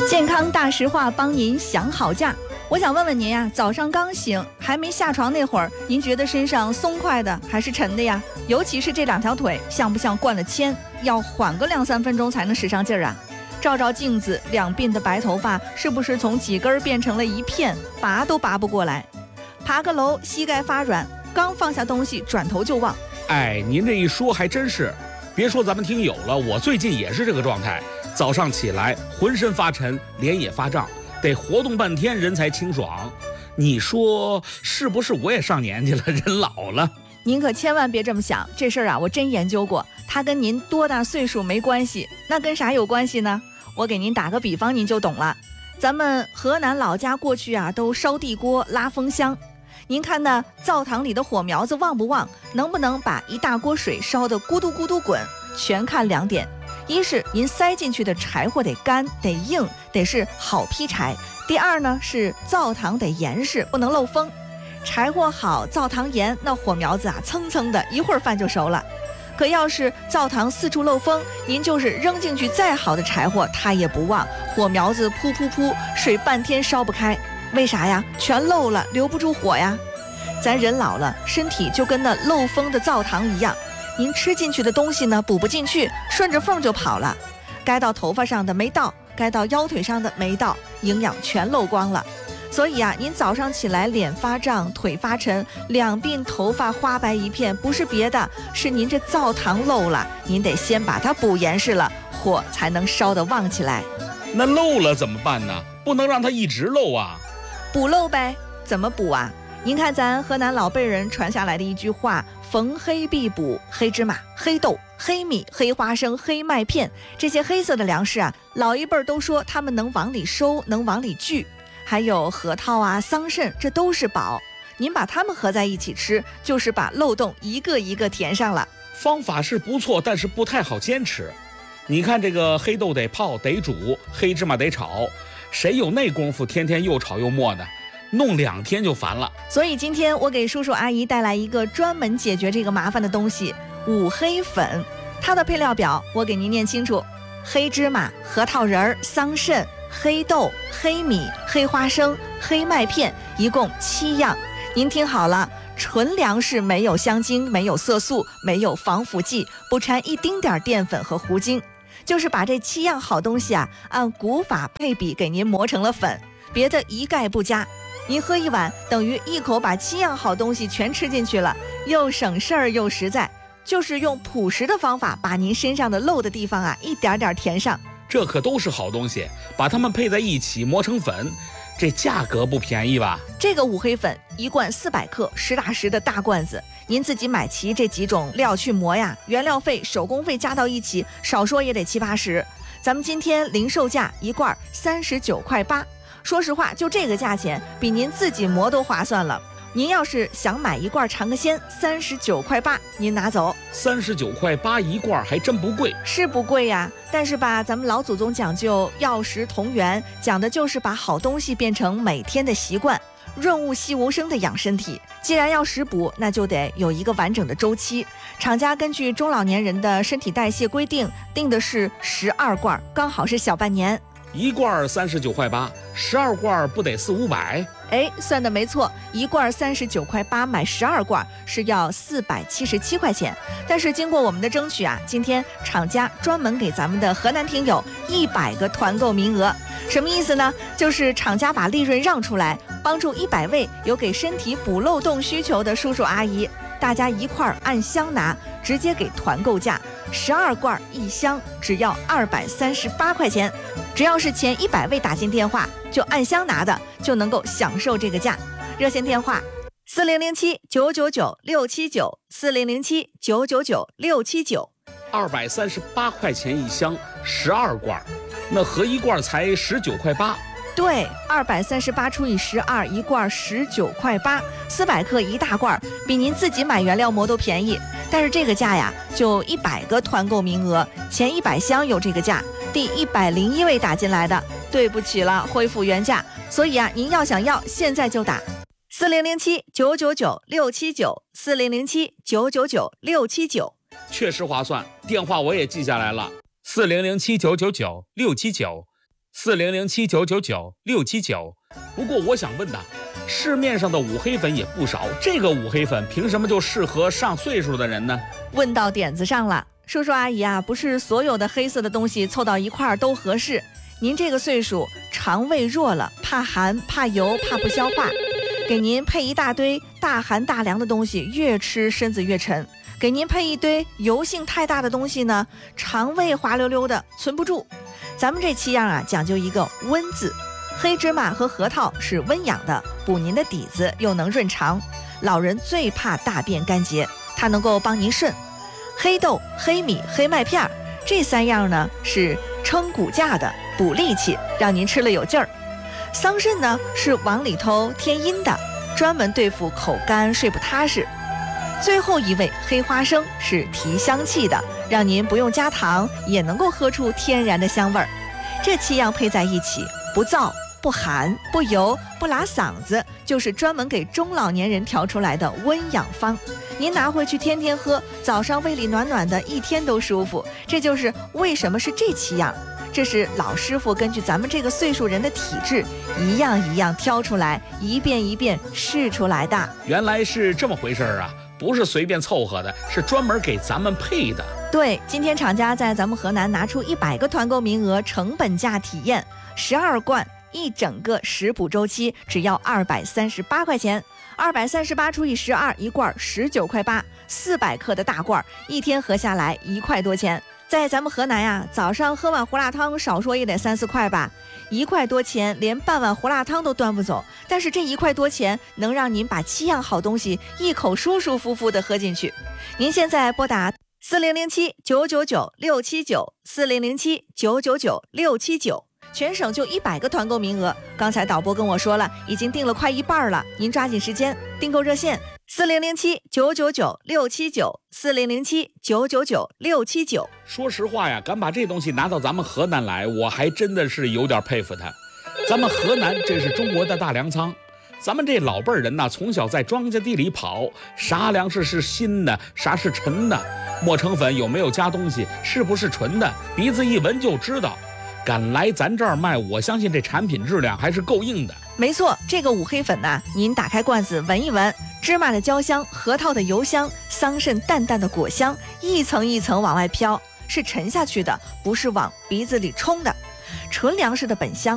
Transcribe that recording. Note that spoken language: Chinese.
健康大实话，帮您想好价。我想问问您呀，早上刚醒还没下床那会儿，您觉得身上松快的还是沉的呀？尤其是这两条腿，像不像灌了铅？要缓个2-3分钟才能使上劲儿啊？照照镜子，两鬓的白头发是不是从几根变成了一片，拔都拔不过来？爬个楼，膝盖发软，刚放下东西，转头就忘。 哎，您这一说还真是，别说咱们听友了，我最近也是这个状态。早上起来浑身发沉，脸也发胀，得活动半天人才清爽。你说是不是我也上年纪了，人老了？ 您可千万别这么想，这事儿啊我真研究过，它跟您多大岁数没关系。那跟啥有关系呢？我给您打个比方您就懂了。咱们河南老家过去啊都烧地锅拉风箱，您看那灶堂里的火苗子旺不旺，能不能把一大锅水烧得咕嘟咕嘟滚，全看2点。一是您塞进去的柴火得干得硬，得是好劈柴。第二呢是灶堂得严实，不能漏风。柴火好，灶堂严，那火苗子啊蹭蹭的，一会儿饭就熟了。可要是灶堂四处漏风，您就是扔进去再好的柴火它也不旺，火苗子噗噗噗，水半天烧不开。为啥呀？全漏了，留不住火呀。咱人老了，身体就跟那漏风的灶堂一样，您吃进去的东西呢补不进去，顺着缝就跑了。该到头发上的没到，该到腰腿上的没到，营养全漏光了。所以啊，您早上起来脸发胀，腿发沉，两鬓头发花白一片，不是别的，是您这灶堂漏了，您得先把它补严实了，火才能烧得旺起来。 那漏了怎么办呢？不能让它一直漏啊。 补漏呗。怎么补啊？您看咱河南老辈人传下来的一句话，逢黑必补，黑芝麻、黑豆、黑米、黑花生、黑麦片，这些黑色的粮食啊，老一辈儿都说他们能往里收，能往里聚。还有核桃啊、桑葚，这都是宝。您把它们合在一起吃，就是把漏洞一个一个填上了。 方法是不错，但是不太好坚持。你看这个黑豆得泡得煮，黑芝麻得炒，谁有那功夫天天又炒又磨呢？弄2天就烦了。 所以今天我给叔叔阿姨带来一个专门解决这个麻烦的东西——五黑粉。它的配料表我给您念清楚：黑芝麻、核桃仁、桑葚、黑豆、黑米、黑花生、黑麦片，一共7样。您听好了，纯粮食，没有香精，没有色素，没有防腐剂，不掺一丁点淀粉和糊精，就是把这7样好东西啊，按古法配比给您磨成了粉，别的一概不加。您喝一碗，等于一口把7样好东西全吃进去了，又省事儿又实在，就是用朴实的方法把您身上的漏的地方啊一点点填上。 这可都是好东西，把它们配在一起磨成粉，这价格不便宜吧？ 这个五黑粉一罐400克，实打实的大罐子，您自己买齐这几种料去磨呀，原料费、手工费加到一起，少说也得70-80。咱们今天零售价一罐39.8块。说实话，就这个价钱，比您自己磨都划算了。您要是想买一罐尝个鲜，39.8块，您拿走。 39.8块一罐还真不贵。 是不贵呀，但是吧，咱们老祖宗讲究药食同源，讲的就是把好东西变成每天的习惯，润物细无声的养身体。既然要食补，那就得有一个完整的周期。厂家根据中老年人的身体代谢规定，定的是12罐，刚好是小半年。 一罐39.8块，12罐不得400-500？ 哎，算的没错，一罐39.8块，买12罐是要477块钱。但是经过我们的争取啊，今天厂家专门给咱们的河南听友100个团购名额。什么意思呢？就是厂家把利润让出来，帮助100位有给身体补漏洞需求的叔叔阿姨，大家一块按箱拿，直接给团购价，12罐1箱只要238块钱。只要是前100位打进电话，就按箱拿的，就能够享受这个价。热线电话 4007-999-679，4007-999-679，238块钱一箱，12罐，那合一罐才19.8块。 对，238除以12，一罐19.8块，400克一大罐，比您自己买原料磨都便宜。但是这个价呀，就100个团购名额，前100箱有这个价，第101位打进来的，对不起了，恢复原价。所以啊，您要想要，现在就打4007-999-679，4007-999-679， 确实划算。电话我也记下来了，4007-999-679。 4007999679。不过我想问呐，市面上的五黑粉也不少，这个五黑粉凭什么就适合上岁数的人呢？ 问到点子上了，叔叔阿姨啊，不是所有的黑色的东西凑到一块儿都合适。您这个岁数，肠胃弱了，怕寒、怕油、怕不消化，给您配一大堆大寒大凉的东西，越吃身子越沉；给您配一堆油性太大的东西呢，肠胃滑溜溜的，存不住。咱们这7样啊，讲究一个温字。黑芝麻和核桃是温养的，补您的底子，又能润肠。老人最怕大便干结，它能够帮您顺。黑豆、黑米、黑麦片这3样呢是撑骨架的，补力气，让您吃了有劲儿。桑葚呢是往里头添阴的，专门对付口干睡不踏实。最后一味黑花生是提香气的，让您不用加糖也能够喝出天然的香味儿。这7样配在一起，不燥不寒不油不拉嗓子，就是专门给中老年人调出来的温养方。您拿回去天天喝，早上胃里暖暖的，一天都舒服。这就是为什么是这7样，这是老师傅根据咱们这个岁数人的体质，一样一样挑出来，一遍一遍试出来的。 原来是这么回事啊，不是随便凑合的，是专门给咱们配的。 对，今天厂家在咱们河南拿出100个团购名额，成本价体验12罐。一整个食补周期只要238块钱，238除以12，一罐19块8，400克的大罐，一天合下来1块多钱。在咱们河南呀，早上喝碗胡辣汤，少说也得3-4块吧，1块多钱，连半碗胡辣汤都端不走。但是这1块多钱能让您把7样好东西一口舒舒服服的喝进去。您现在拨打4007-999-679，4007-999-679。全省就100个团购名额，刚才导播跟我说了，已经订了快一半了，您抓紧时间。订购热线4007-999-679，4007-999-679。 说实话呀，敢把这东西拿到咱们河南来，我还真的是有点佩服他。咱们河南这是中国的大粮仓，咱们这老辈人呐，从小在庄稼地里跑，啥粮食是新的，啥是陈的，磨成粉有没有加东西，是不是纯的，鼻子一闻就知道。敢来咱这儿卖，我相信这产品质量还是够硬的。 没错，这个五黑粉呐，您打开罐子闻一闻，芝麻的焦香，核桃的油香，桑葚淡淡的果香，一层一层往外飘，是沉下去的，不是往鼻子里冲的。纯粮食的本香